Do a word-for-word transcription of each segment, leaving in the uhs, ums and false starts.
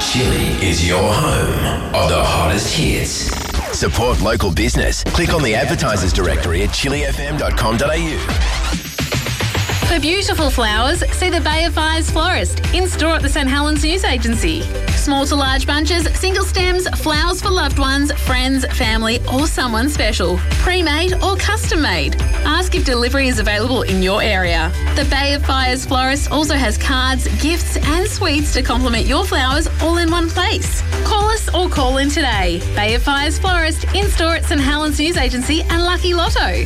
Chili is your home of the hottest hits. Support local business. Click on the advertisers directory at chili f m dot com dot a u. For beautiful flowers, see the Bay of Fires florist in store at the St Helens News Agency. Small to large bunches, single stems, flowers for loved ones, friends, family or someone special. Pre-made or custom made. Ask if delivery is available in your area. The Bay of Fires florist also has cards, gifts and sweets to complement your flowers all in one place. Call us or call in today. Bay of Fires florist in store at St Helens News Agency and Lucky Lotto.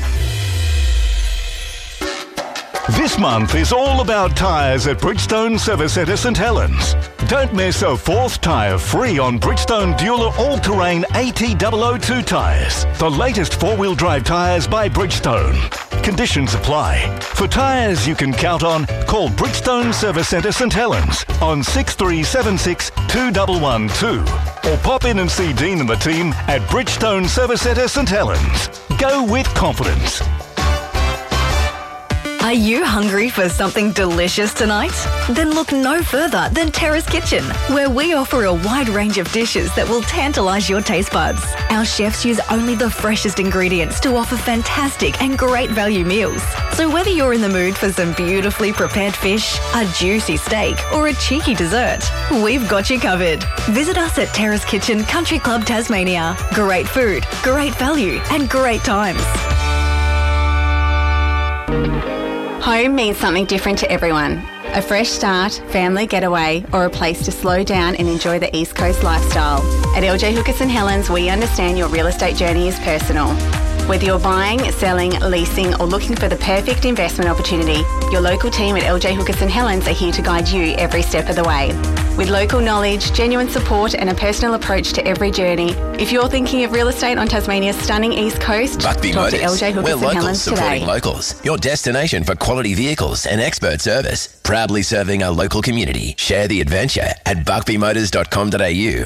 This month is all about tyres at Bridgestone Service Centre St Helens. Don't miss a fourth tyre free on Bridgestone Dueler All-Terrain A T zero zero two tyres. The latest four-wheel drive tyres by Bridgestone. Conditions apply. For tyres you can count on, call Bridgestone Service Centre St Helens on six three seven six two one one two or pop in and see Dean and the team at Bridgestone Service Centre St Helens. Go with confidence. Are you hungry for something delicious tonight? Then look no further than Terrace Kitchen, where we offer a wide range of dishes that will tantalise your taste buds. Our chefs use only the freshest ingredients to offer fantastic and great value meals. So whether you're in the mood for some beautifully prepared fish, a juicy steak or a cheeky dessert, we've got you covered. Visit us at Terrace Kitchen Country Club Tasmania. Great food, great value and great times. Home means something different to everyone. A fresh start, family getaway, or a place to slow down and enjoy the East Coast lifestyle. At L J Hooker St Helens, we understand your real estate journey is personal. Whether you're buying, selling, leasing, or looking for the perfect investment opportunity, your local team at L J Hooker St Helens are here to guide you every step of the way. With local knowledge, genuine support, and a personal approach to every journey, if you're thinking of real estate on Tasmania's stunning East Coast, Buckby talk Motors. to L J Hooker We're St locals Helens supporting today. locals. Your destination for quality vehicles and expert service. Proudly serving our local community. Share the adventure at buckby motors dot com dot a u.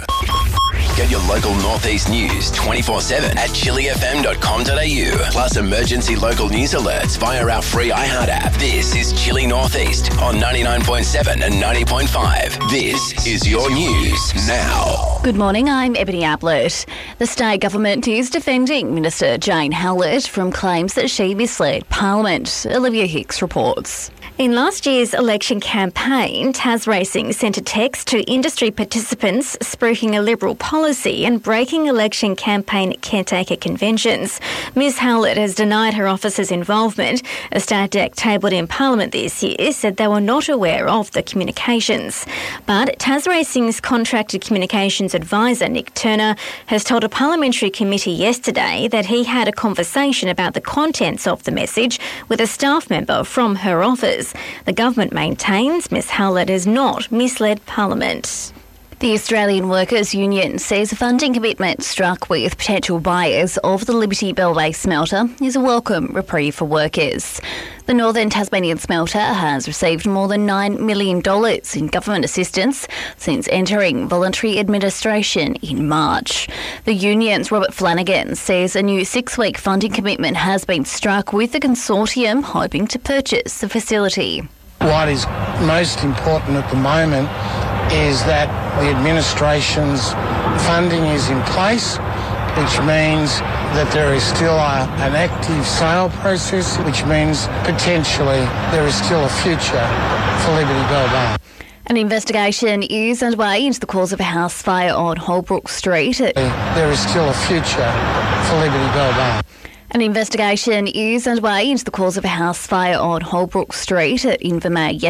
Get your local Northeast news twenty-four seven at chili f m dot com dot a u. Plus emergency local news alerts via our free iHeart app. This is Chili Northeast on ninety-nine point seven and ninety point five. This is your news now. Good morning, I'm Ebony Ablett. The state government is defending Minister Jane Hallett from claims that she misled Parliament. Olivia Hicks reports. In last year's election campaign, TasRacing sent a text to industry participants spruiking a Liberal policy and breaking election campaign caretaker conventions. Miz Howlett has denied her office's involvement. A stat deck tabled in Parliament this year said they were not aware of the communications. But TasRacing's contracted communications advisor, Nick Turner, has told a parliamentary committee yesterday that he had a conversation about the contents of the message with a staff member from her office. The government maintains Miss Howlett has not misled Parliament. The Australian Workers' Union says a funding commitment struck with potential buyers of the Liberty Bellway smelter is a welcome reprieve for workers. The Northern Tasmanian smelter has received more than nine million dollars in government assistance since entering voluntary administration in March. The union's Robert Flanagan says a new six-week funding commitment has been struck with the consortium hoping to purchase the facility. What is most important at the moment is that the administration's funding is in place, which means that there is still a, an active sale process, which means potentially there is still a future for Liberty Bellway. An investigation is underway into the cause of a house fire on Holbrook Street. There is still a future for Liberty Bellway. An investigation is underway into the cause of a house fire on Holbrook Street at Invermay